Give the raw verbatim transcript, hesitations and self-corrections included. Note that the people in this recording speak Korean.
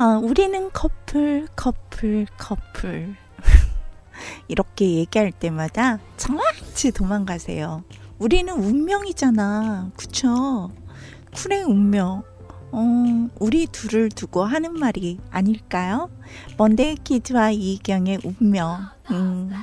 아, 우리는 커플, 커플, 커플. 이렇게 얘기할 때마다 정확히 도망가세요. 우리는 운명이잖아. 그쵸? 쿨의 운명. 어, 우리 둘을 두고 하는 말이 아닐까요? 먼데이 키즈와 이희경의 운명. 음.